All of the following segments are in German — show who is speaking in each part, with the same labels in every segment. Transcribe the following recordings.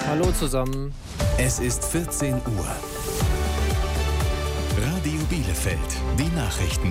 Speaker 1: Hallo zusammen.
Speaker 2: Es ist 14 Uhr. Radio Bielefeld, die Nachrichten.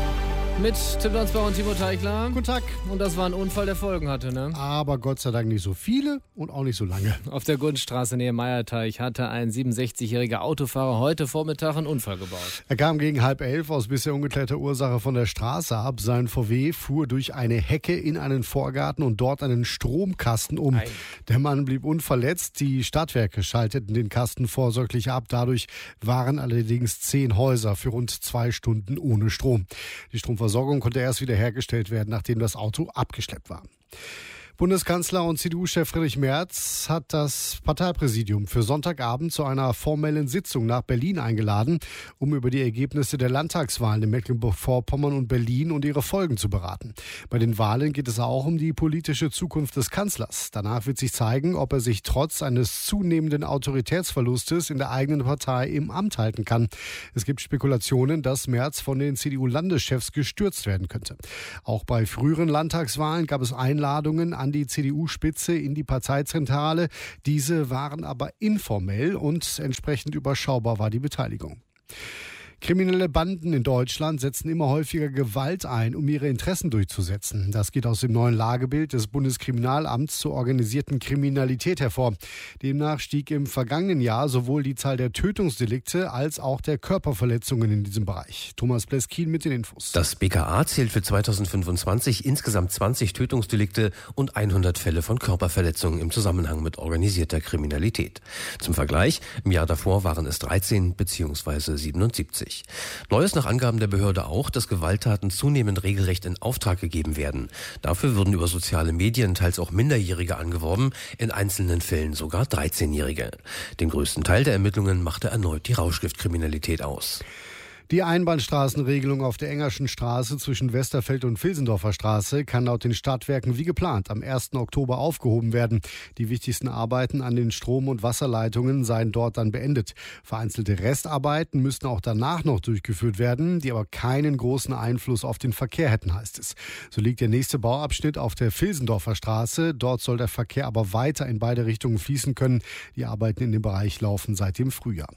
Speaker 1: Mit Tim Landsbach und Timo Teichler.
Speaker 3: Guten Tag.
Speaker 1: Und das war ein Unfall, der Folgen hatte, ne?
Speaker 3: Aber Gott sei Dank nicht so viele und auch nicht so lange.
Speaker 1: Auf der Gunststraße nähe Meierteich hatte ein 67-jähriger Autofahrer heute Vormittag einen Unfall gebaut.
Speaker 3: Er kam gegen 10:30 aus bisher ungeklärter Ursache von der Straße ab. Sein VW fuhr durch eine Hecke in einen Vorgarten und dort einen Stromkasten um.
Speaker 1: Nein.
Speaker 3: Der Mann blieb unverletzt. Die Stadtwerke schalteten den Kasten vorsorglich ab. Dadurch waren allerdings 10 Häuser für rund 2 Stunden ohne Strom. Die Stromversorgung konnte erst wieder hergestellt werden, nachdem das Auto abgeschleppt war. Bundeskanzler und CDU-Chef Friedrich Merz hat das Parteipräsidium für Sonntagabend zu einer formellen Sitzung nach Berlin eingeladen, um über die Ergebnisse der Landtagswahlen in Mecklenburg-Vorpommern und Berlin und ihre Folgen zu beraten. Bei den Wahlen geht es auch um die politische Zukunft des Kanzlers. Danach wird sich zeigen, ob er sich trotz eines zunehmenden Autoritätsverlustes in der eigenen Partei im Amt halten kann. Es gibt Spekulationen, dass Merz von den CDU-Landeschefs gestürzt werden könnte. Auch bei früheren Landtagswahlen gab es Einladungen an die CDU-Spitze in die Parteizentrale. Diese waren aber informell und entsprechend überschaubar war die Beteiligung. Kriminelle Banden in Deutschland setzen immer häufiger Gewalt ein, um ihre Interessen durchzusetzen. Das geht aus dem neuen Lagebild des Bundeskriminalamts zur organisierten Kriminalität hervor. Demnach stieg im vergangenen Jahr sowohl die Zahl der Tötungsdelikte als auch der Körperverletzungen in diesem Bereich. Thomas Pleskin mit den Infos.
Speaker 4: Das BKA zählt für 2025 insgesamt 20 Tötungsdelikte und 100 Fälle von Körperverletzungen im Zusammenhang mit organisierter Kriminalität. Zum Vergleich, im Jahr davor waren es 13 bzw. 77. Neu ist nach Angaben der Behörde auch, dass Gewalttaten zunehmend regelrecht in Auftrag gegeben werden. Dafür würden über soziale Medien teils auch Minderjährige angeworben, in einzelnen Fällen sogar 13-Jährige. Den größten Teil der Ermittlungen machte erneut die Rauschgiftkriminalität aus.
Speaker 3: Die Einbahnstraßenregelung auf der Engerschen Straße zwischen Westerfeld und Vilsendorfer Straße kann laut den Stadtwerken wie geplant am 1. Oktober aufgehoben werden. Die wichtigsten Arbeiten an den Strom- und Wasserleitungen seien dort dann beendet. Vereinzelte Restarbeiten müssten auch danach noch durchgeführt werden, die aber keinen großen Einfluss auf den Verkehr hätten, heißt es. So liegt der nächste Bauabschnitt auf der Vilsendorfer Straße. Dort soll der Verkehr aber weiter in beide Richtungen fließen können. Die Arbeiten in dem Bereich laufen seit dem Frühjahr.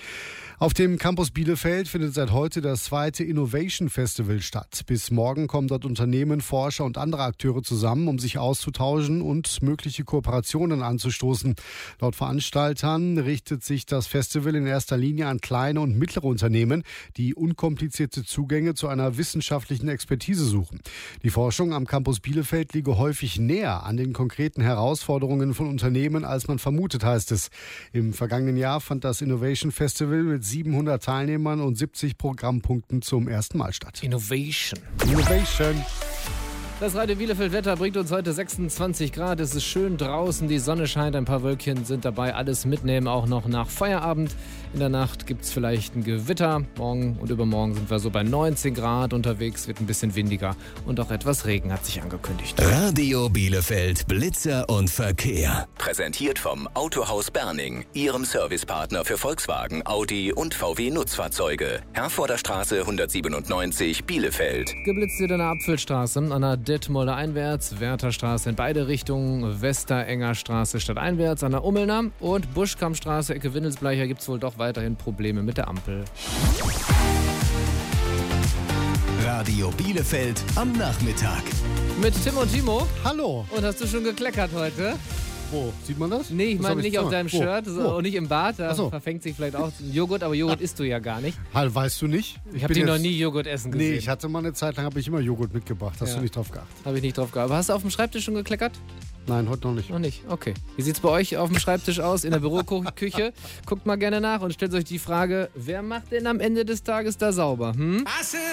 Speaker 3: Auf dem Campus Bielefeld findet seit heute das 2. Innovation Festival statt. Bis morgen kommen dort Unternehmen, Forscher und andere Akteure zusammen, um sich auszutauschen und mögliche Kooperationen anzustoßen. Laut Veranstaltern richtet sich das Festival in erster Linie an kleine und mittlere Unternehmen, die unkomplizierte Zugänge zu einer wissenschaftlichen Expertise suchen. Die Forschung am Campus Bielefeld liege häufig näher an den konkreten Herausforderungen von Unternehmen, als man vermutet, heißt es. Im vergangenen Jahr fand das Innovation Festival mit 700 Teilnehmern und 70 Programmpunkten zum ersten Mal statt.
Speaker 1: Innovation.
Speaker 3: Innovation.
Speaker 1: Das Radio Bielefeld-Wetter bringt uns heute 26 Grad. Es ist schön draußen, die Sonne scheint, ein paar Wölkchen sind dabei. Alles mitnehmen, auch noch nach Feierabend. In der Nacht gibt es vielleicht ein Gewitter. Morgen und übermorgen sind wir so bei 19 Grad unterwegs, wird ein bisschen windiger und auch etwas Regen hat sich angekündigt.
Speaker 2: Radio Bielefeld, Blitzer und Verkehr.
Speaker 5: Präsentiert vom Autohaus Berning, Ihrem Servicepartner für Volkswagen, Audi und VW Nutzfahrzeuge. Herforder Straße 197, Bielefeld.
Speaker 1: Geblitzt wird an der Apfelstraße, an der Detmolder einwärts, Wärterstraße in beide Richtungen, Westerenger Straße stadteinwärts, an der Ummelner und Buschkampstraße, Ecke Windelsbleicher gibt es wohl doch weiterhin Probleme mit der Ampel.
Speaker 2: Radio Bielefeld am Nachmittag.
Speaker 1: Mit Tim und Timo.
Speaker 3: Hallo.
Speaker 1: Und hast du schon gekleckert heute?
Speaker 3: Wo? Sieht man das?
Speaker 1: Nee, ich
Speaker 3: Das
Speaker 1: meine
Speaker 3: hab
Speaker 1: nicht auf deinem Shirt und nicht im Bad. Da
Speaker 3: Ach so.
Speaker 1: verfängt sich vielleicht auch Joghurt, aber Joghurt isst du ja gar nicht.
Speaker 3: Halt, weißt du nicht?
Speaker 1: Ich habe dich noch nie Joghurt essen gesehen.
Speaker 3: Nee, ich hatte mal eine Zeit lang, habe ich immer Joghurt mitgebracht. Hast
Speaker 1: Ja.
Speaker 3: du nicht drauf geachtet?
Speaker 1: Habe ich nicht drauf gehabt. Aber hast du auf dem Schreibtisch schon gekleckert?
Speaker 3: Nein, heute noch nicht.
Speaker 1: Noch nicht, okay. Wie sieht's bei euch auf dem Schreibtisch aus, in der Büroküche? Guckt mal gerne nach und stellt euch die Frage, wer macht denn am Ende des Tages da sauber?